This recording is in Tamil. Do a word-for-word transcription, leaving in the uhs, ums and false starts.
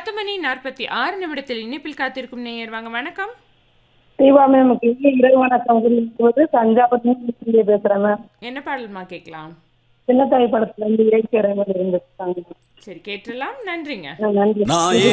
பத்து மணி நாற்பத்தி ஆறு நிமிடத்தில் இணைப்பில் காத்திருக்கும் நேயர் வாங்க. வணக்கம். தீபா மேம், இரவு வணக்கம். தஞ்சாவூர் பேசுறேன் மேம். என்ன பாடல்மா கேட்கலாம்? சின்னத்தாய் படத்துல இருந்து இறைச்சேரங்கள் இருந்துட்டாங்க. சரி, கேட்டுலாம். நன்றிங்க. நன்றி.